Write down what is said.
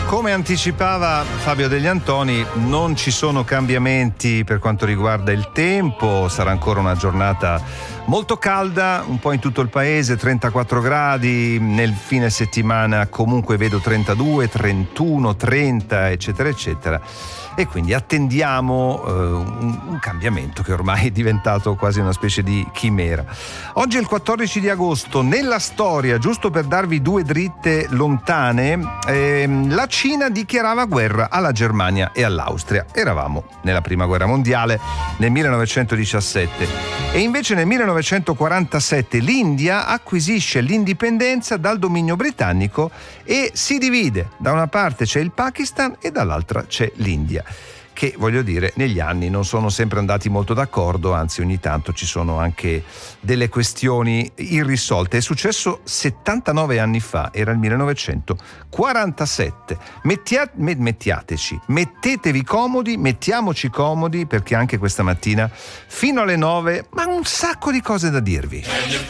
Come anticipava Fabio Degli Antoni, non ci sono cambiamenti per quanto riguarda il tempo, sarà ancora una giornata molto calda, un po' in tutto il paese, 34 gradi, nel fine settimana comunque vedo 32, 31, 30, eccetera, eccetera. E quindi attendiamo un cambiamento che ormai è diventato quasi una specie di chimera. Oggi è il 14 di agosto, nella storia, giusto per darvi due dritte lontane, la Cina dichiarava guerra alla Germania e all'Austria. Eravamo nella prima guerra mondiale nel 1917 e invece nel 1947 l'India acquisisce l'indipendenza dal dominio britannico e si divide. Da una parte c'è il Pakistan e dall'altra c'è l'India, che voglio dire negli anni non sono sempre andati molto d'accordo, anzi ogni tanto ci sono anche delle questioni irrisolte. È successo 79 anni fa, era il 1947. Mettetevi comodi, mettiamoci comodi, perché anche questa mattina fino alle 9 ma un sacco di cose da dirvi.